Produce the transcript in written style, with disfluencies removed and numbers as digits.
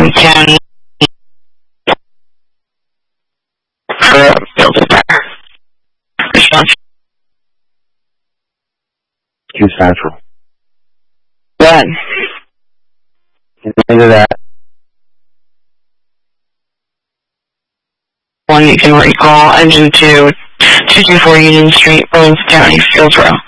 10 for filter fire. Response. Q Central. When? Into that. One, you can recall engine 2, 224 Union Street, Owens County, Fields Row.